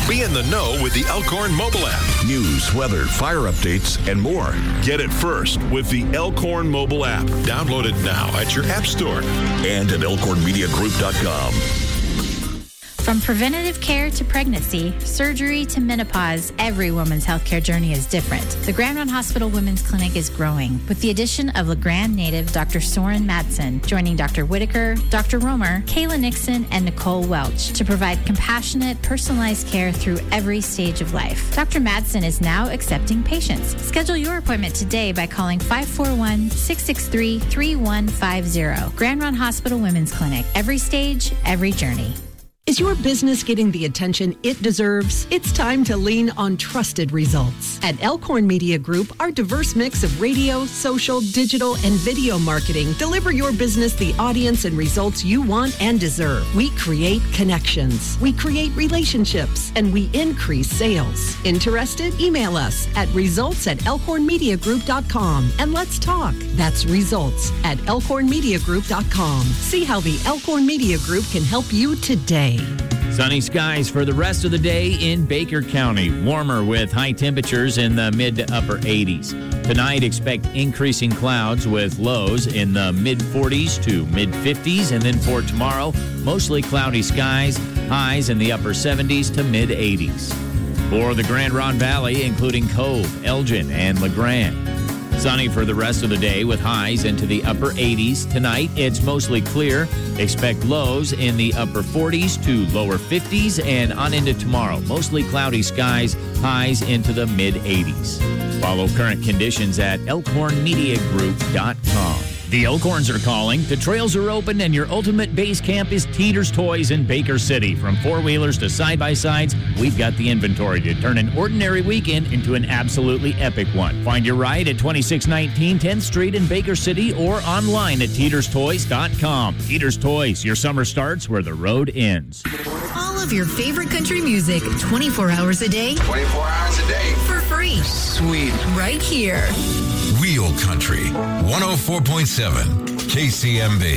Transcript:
Be in the know with the Elkhorn mobile app. News, weather, fire updates, and more. Get it first with the Elkhorn mobile app. Download it now at your app store. And at elkhornmediagroup.com. From preventative care to pregnancy, surgery to menopause, every woman's healthcare journey is different. The Grand Run Hospital Women's Clinic is growing with the addition of LeGrand native Dr. Soren Madsen, joining Dr. Whitaker, Dr. Romer, Kayla Nixon, and Nicole Welch to provide compassionate, personalized care through every stage of life. Dr. Madsen is now accepting patients. Schedule your appointment today by calling 541-663-3150. Grand Run Hospital Women's Clinic. Every stage, every journey. Is your business getting the attention it deserves? It's time to lean on trusted results. At Elkhorn Media Group, our diverse mix of radio, social, digital, and video marketing deliver your business the audience and results you want and deserve. We create connections, we create relationships, and we increase sales. Interested? Email us at results@elkhornmediagroup.com and let's talk. That's results@elkhornmediagroup.com. See how the Elkhorn Media Group can help you today. Sunny skies for the rest of the day in Baker County. Warmer with high temperatures in the mid to upper 80s. Tonight, expect increasing clouds with lows in the mid-40s to mid-50s. And then for tomorrow, mostly cloudy skies, highs in the upper 70s to mid-80s. For the Grand Ronde Valley, including Cove, Elgin, and LeGrand. Sunny for the rest of the day with highs into the upper 80s. Tonight, it's mostly clear. Expect lows in the upper 40s to lower 50s. And on into tomorrow, mostly cloudy skies, highs into the mid-80s. Follow current conditions at elkhornmediagroup.com. The Elkhorns are calling, the trails are open, and your ultimate base camp is Teeter's Toys in Baker City. From four-wheelers to side-by-sides, we've got the inventory to turn an ordinary weekend into an absolutely epic one. Find your ride at 2619 10th Street in Baker City or online at teeterstoys.com. Teeter's Toys, your summer starts where the road ends. All of your favorite country music, 24 hours a day. 24 hours a day. For free. Sweet. Right here. Real Country, 104.7 KCMB.